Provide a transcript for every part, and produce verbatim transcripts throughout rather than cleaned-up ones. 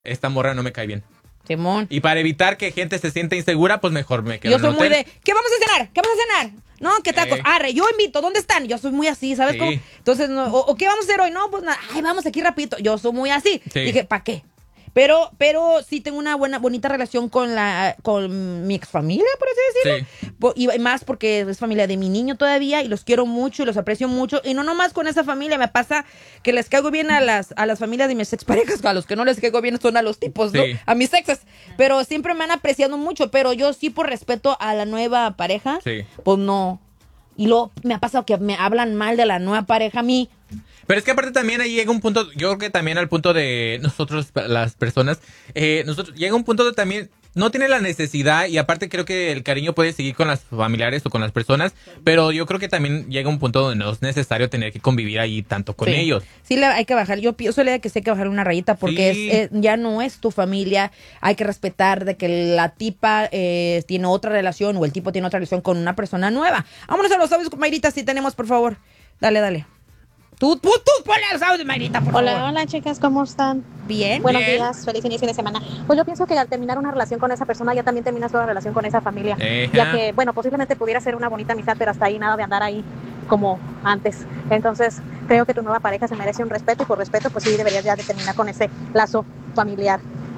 esta morra no me cae bien. Simón. Y para evitar que gente se sienta insegura, pues mejor me quedo Yo en el soy muy hotel. de, ¿qué vamos a cenar? ¿Qué vamos a cenar? No, ¿qué tacos? Eh. Arre, yo invito, ¿dónde están? Yo soy muy así, ¿sabes Sí. cómo? Entonces, no, o, o ¿qué vamos a hacer hoy? No, pues nada, ay, vamos aquí rapidito. Yo soy muy así. Sí. Dije, ¿para qué? Pero, pero sí tengo una buena, bonita relación con la, con mi ex familia, por así decirlo. Sí. Po- Y más porque es familia de mi niño todavía y los quiero mucho y los aprecio mucho. Y no nomás con esa familia, me pasa que les caigo bien a las, a las familias de mis exparejas, a los que no les caigo bien son a los tipos, ¿no? Sí. A mis exes. Pero siempre me han apreciado mucho, pero yo sí por respeto a la nueva pareja, Sí. pues no. Y luego me ha pasado que me hablan mal de la nueva pareja a mí. Pero es que aparte también ahí llega un punto, yo creo que también al punto de nosotros, las personas, eh, nosotros llega un punto de también no tiene la necesidad y aparte creo que el cariño puede seguir con las familiares o con las personas, pero yo creo que también llega un punto donde no es necesario tener que convivir ahí tanto con Sí. ellos. Sí, le hay que bajar. Yo pienso le que sí hay que bajar una rayita porque Sí. es, eh, ya no es tu familia. Hay que respetar de que la tipa eh, tiene otra relación o el tipo tiene otra relación con una persona nueva. Vámonos a los audios, Mayrita, si tenemos, por favor. Dale, dale. Tú, tú, tú, ponle los audios, Mayrita, por Hola, favor. hola chicas, ¿cómo están? Bien. Buenos Bien. días, feliz inicio de semana. Pues yo pienso que al terminar una relación con esa persona ya también terminas toda relación con esa familia. Ejá. Ya que, bueno, posiblemente pudiera ser una bonita amistad, pero hasta ahí nada de andar ahí como antes. Entonces, creo que tu nueva pareja se merece un respeto y por respeto, pues sí deberías ya de terminar con ese lazo familiar.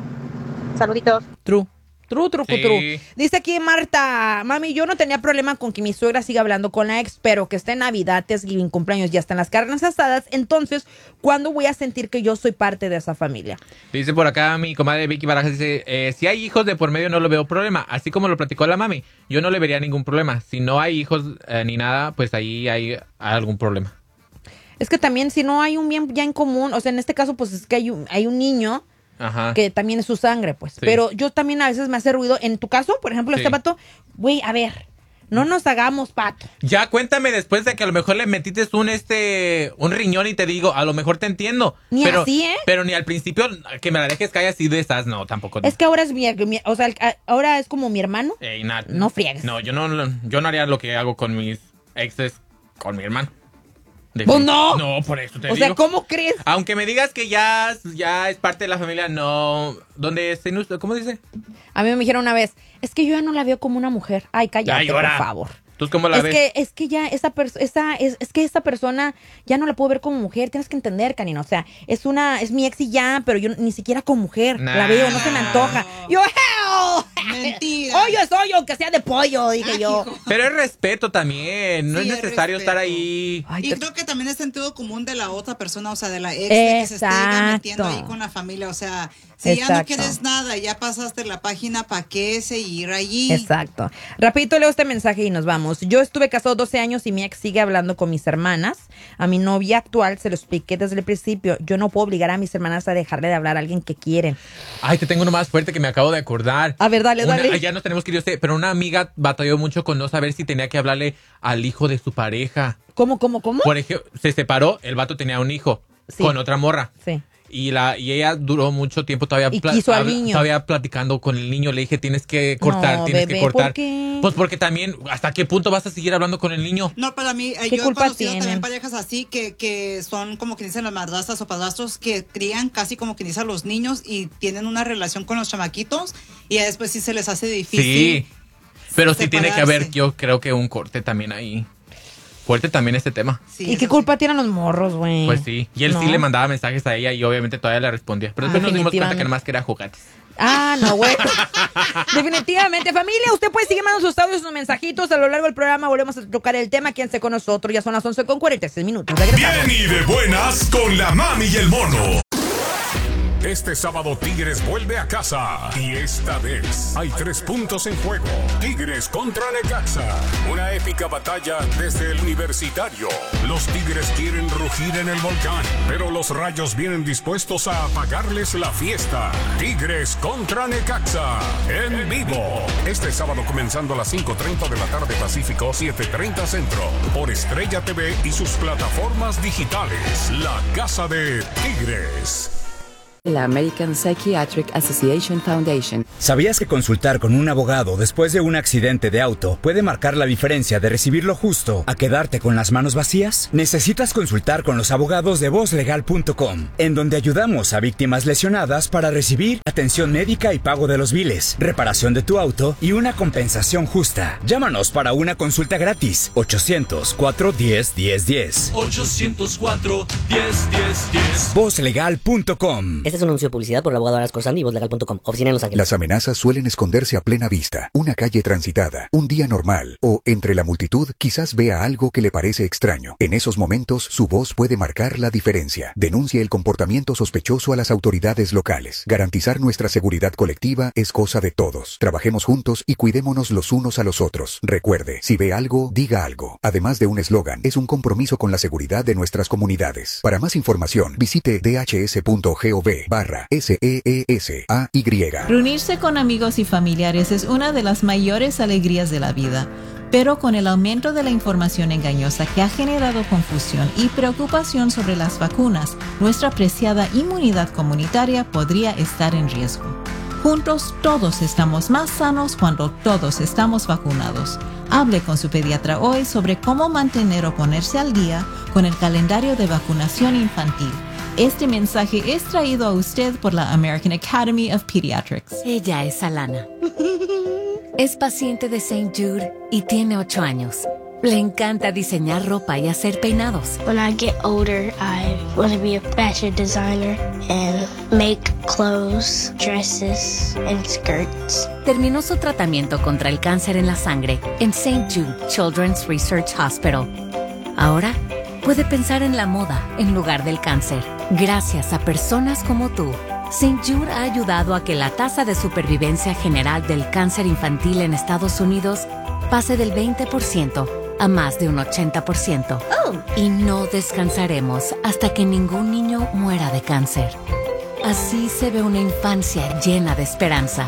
Saluditos. True. True, true, Sí. true. Dice aquí Marta, mami, yo no tenía problema con que mi suegra siga hablando con la ex, pero que esté en Navidad, Thanksgiving, cumpleaños y hasta en las carnes asadas. Entonces, ¿cuándo voy a sentir que yo soy parte de esa familia? Dice por acá mi comadre Vicky Barajas, dice, eh, si hay hijos de por medio no lo veo problema, así como lo platicó la mami, yo no le vería ningún problema. Si no hay hijos eh, ni nada, pues ahí hay algún problema. Es que también si no hay un bien ya en común, o sea, en este caso, pues es que hay un, hay un niño Ajá. que también es su sangre, pues. Sí. Pero yo también a veces me hace ruido. En tu caso, por ejemplo, Sí. este vato, güey, a ver, no nos hagamos pato. Ya cuéntame después de que a lo mejor le metiste un este un riñón y te digo, a lo mejor te entiendo. Ni pero, así, ¿eh? Pero ni al principio que me la dejes caer así de esas, no, tampoco. Es que ahora es mi, mi- o sea, el- a- ahora es como mi hermano. Ey, na- No friegues. No, yo no, yo no haría lo que hago con mis exes, con mi hermano. De- Pues no. No, por eso te O digo. sea, ¿cómo crees? Aunque me digas que ya, ya es parte de la familia, no. ¿Dónde es? ¿Cómo dice? A mí me dijeron una vez, es que yo ya no la veo como una mujer. Ay, cállate, Ay, ahora. por favor. ¿Tú cómo la Es ves? que, es que ya esa persona, esa, es, es que esta persona ya no la puedo ver como mujer. Tienes que entender, Canino. O sea, es una, es mi ex y ya, pero yo ni siquiera como mujer. Nah. La veo, no se me antoja. Yo, hell. Mentira. Hoyo es hoyo, aunque sea de pollo, dije Ay, yo. hijo. Pero es respeto también. No Sí, es es necesario estar respeto. ahí. Ay, Y te- creo que también es sentido común de la otra persona, o sea, de la ex, de que se esté metiendo ahí con la familia. O sea, si ya no Exacto. quieres nada, ya pasaste la página, ¿para qué seguir allí? Exacto. Rapidito leo este mensaje y nos vamos. Yo estuve casado doce años y mi ex sigue hablando con mis hermanas. A mi novia actual se lo expliqué desde el principio. Yo no puedo obligar a mis hermanas a dejarle de hablar a alguien que quieren. Ay, te tengo uno más fuerte que me acabo de acordar. A ver, dale, Una- dale. Ya nos tenemos que ir, yo sé, pero una amiga batalló mucho con no saber si tenía que hablarle al hijo de su pareja. ¿Cómo, cómo, cómo? Por ejemplo, se separó, el vato tenía un hijo Sí. con otra morra. Sí. Y la y ella duró mucho tiempo todavía Y quiso al niño. todavía platicando con el niño. Le dije, tienes que cortar, No, tienes bebé, que cortar. ¿por qué? Pues porque también, ¿hasta qué punto vas a seguir hablando con el niño? No, para mí, eh, ¿Qué yo he culpa conocido tienen? también parejas así que, que son como que dicen las madrastras o padrastros que crían casi como que dicen a los niños y tienen una relación con los chamaquitos y ya después sí se les hace difícil. Sí. Pero sí tiene que haber, separarse. yo creo que un corte también ahí. Fuerte también este tema. Sí, ¿Y qué eso culpa tienen los morros, güey? Pues sí. Y él No. sí le mandaba mensajes a ella y obviamente todavía le respondía. Pero después nos dimos cuenta que nomás quería juguetes. Ah, no, güey. Definitivamente, familia, usted puede seguir mandando sus audios, sus mensajitos. A lo largo del programa volvemos a tocar el tema. Quédense con nosotros. Ya son las once con cuarenta y seis minutos. Regresamos. Bien y de buenas con la mami y el mono. Este sábado Tigres vuelve a casa y esta vez hay tres puntos en juego. Tigres contra Necaxa. Una épica batalla desde el Universitario. Los Tigres quieren rugir en el volcán, pero los Rayos vienen dispuestos a apagarles la fiesta. Tigres contra Necaxa en vivo. Este sábado comenzando a las cinco treinta de la tarde Pacífico, siete treinta Centro. Por Estrella T V y sus plataformas digitales. La Casa de Tigres. La American Psychiatric Association Foundation. ¿Sabías que consultar con un abogado después de un accidente de auto puede marcar la diferencia de recibir lo justo a quedarte con las manos vacías? Necesitas consultar con los abogados de voz legal punto com, en donde ayudamos a víctimas lesionadas para recibir atención médica y pago de los biles, reparación de tu auto y una compensación justa. Llámanos para una consulta gratis. ochocientos, cuatro diez, diez diez. ochocientos cuatro, diez diez diez. voz legal punto com. Este es un anuncio de publicidad por el abogado Aras Corsandi y voz legal punto com. Oficina en Los Ángeles. Las amenazas suelen esconderse a plena vista. Una calle transitada, un día normal o entre la multitud quizás vea algo que le parece extraño. En esos momentos su voz puede marcar la diferencia. Denuncie el comportamiento sospechoso a las autoridades locales. Garantizar nuestra seguridad colectiva es cosa de todos. Trabajemos juntos y cuidémonos los unos a los otros. Recuerde, si ve algo, diga algo. Además de un eslogan, es un compromiso con la seguridad de nuestras comunidades. Para más información, visite d h s punto gov barra S E E S A Y. Reunirse con amigos y familiares es una de las mayores alegrías de la vida, pero con el aumento de la información engañosa que ha generado confusión y preocupación sobre las vacunas, nuestra preciada inmunidad comunitaria podría estar en riesgo. Juntos todos estamos más sanos cuando todos estamos vacunados. Hable con su pediatra hoy sobre cómo mantener o ponerse al día con el calendario de vacunación infantil. Este mensaje es traído a usted por la American Academy of Pediatrics. Ella es Alana. Es paciente de Saint Jude y tiene ocho años. Le encanta diseñar ropa y hacer peinados. When I get older, I want to be a fashion designer and make clothes, dresses, and skirts. Terminó su tratamiento contra el cáncer en la sangre en Saint Jude Children's Research Hospital. Ahora puede pensar en la moda en lugar del cáncer. Gracias a personas como tú, Saint Jude ha ayudado a que la tasa de supervivencia general del cáncer infantil en Estados Unidos pase del veinte por ciento a más de un ochenta por ciento. Oh. Y no descansaremos hasta que ningún niño muera de cáncer. Así se ve una infancia llena de esperanza.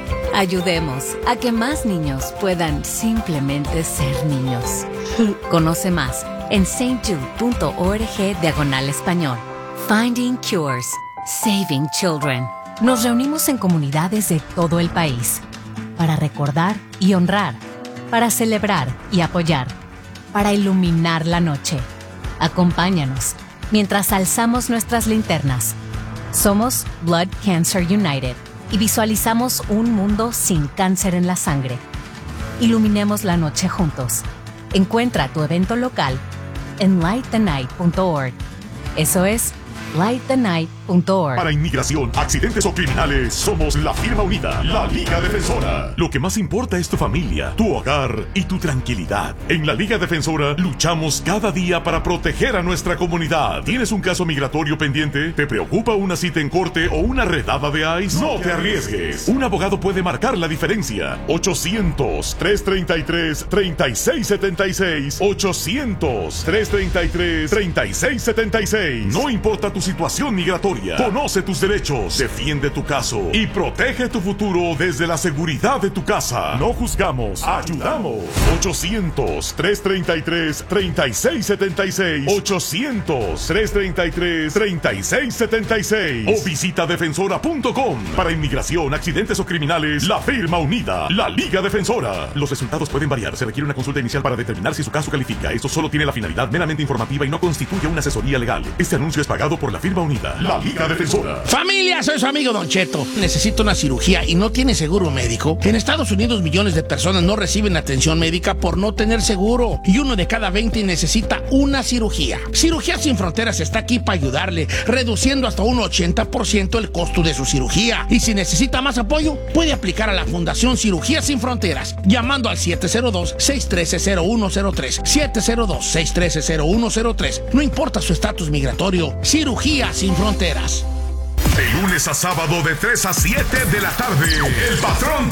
Ayudemos a que más niños puedan simplemente ser niños. Conoce más en saintjude.org diagonal español. Finding Cures. Saving Children. Nos reunimos en comunidades de todo el país para recordar y honrar, para celebrar y apoyar, para iluminar la noche. Acompáñanos mientras alzamos nuestras linternas. Somos Blood Cancer United y visualizamos un mundo sin cáncer en la sangre. Iluminemos la noche juntos. Encuentra tu evento local en light the night punto org. Eso es light the night punto org. Para inmigración, accidentes o criminales, somos la firma unida, la Liga Defensora. Lo que más importa es tu familia, tu hogar y tu tranquilidad. En la Liga Defensora luchamos cada día para proteger a nuestra comunidad. ¿Tienes un caso migratorio pendiente? ¿Te preocupa una cita en corte o una redada de ICE? No te arriesgues. Un abogado puede marcar la diferencia. ochocientos, trescientos treinta y tres, treinta y seis setenta y seis. ochocientos, trescientos treinta y tres, treinta y seis setenta y seis. No importa tu situación migratoria. Conoce tus derechos, defiende tu caso y protege tu futuro desde la seguridad de tu casa. No juzgamos, ayudamos. ochocientos, trescientos treinta y tres, treinta y seis setenta y seis. ochocientos, trescientos treinta y tres, treinta y seis setenta y seis. O visita defensora punto com. Para inmigración, accidentes o criminales, la firma unida, la Liga Defensora. Los resultados pueden variar. Se requiere una consulta inicial para determinar si su caso califica. Esto solo tiene la finalidad meramente informativa y no constituye una asesoría legal. Este anuncio es pagado por la firma unida, la Liga Defensora. Familia, soy su amigo Don Cheto. Necesito una cirugía y no tiene seguro médico. En Estados Unidos millones de personas no reciben atención médica por no tener seguro y uno de cada veinte necesita una cirugía. Cirugía Sin Fronteras está aquí para ayudarle, reduciendo hasta un ochenta por ciento el costo de su cirugía. Y si necesita más apoyo, puede aplicar a la Fundación Cirugía Sin Fronteras llamando al siete cero dos, seis uno tres, cero uno cero tres, siete cero dos, seis uno tres, cero uno cero tres. No importa su estatus migratorio, Cirugía Sin Fronteras. De lunes a sábado de tres a siete de la tarde, el patrón